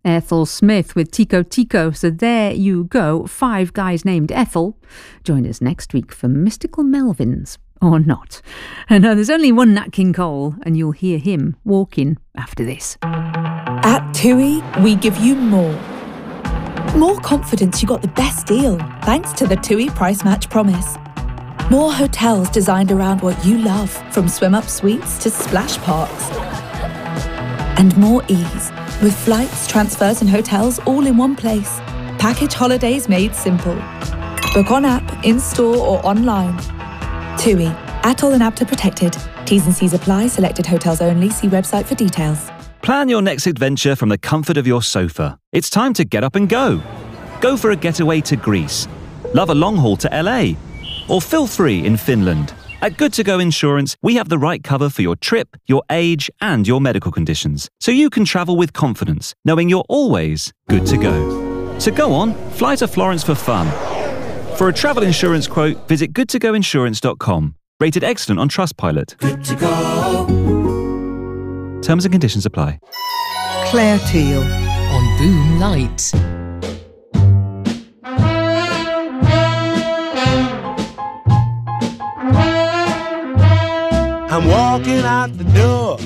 Ethel Smith with Tico Tico. So there you go. 5 guys named Ethel. Join us next week for Mystical Melvins. Or not. And there's only one Nat King Cole, and you'll hear him walking after this. At TUI, we give you more. More confidence you got the best deal, thanks to the TUI Price Match Promise. More hotels designed around what you love, from swim-up suites to splash parks. And more ease, with flights, transfers and hotels all in one place. Package holidays made simple. Book on app, in-store or online. TUI, ATOL and APTA protected. T's and C's apply. Selected hotels only. See website for details. Plan your next adventure from the comfort of your sofa. It's time to get up and go. Go for a getaway to Greece. Love a long haul to LA. Or feel free in Finland. At Good To Go Insurance, we have the right cover for your trip, your age, and your medical conditions. So you can travel with confidence, knowing you're always good to go. So go on, fly to Florence for fun. For a travel insurance quote, visit goodtogoinsurance.com. Rated excellent on Trustpilot. Good to go. Terms and conditions apply. Claire Teal on Boom Nights. I'm walking out the door.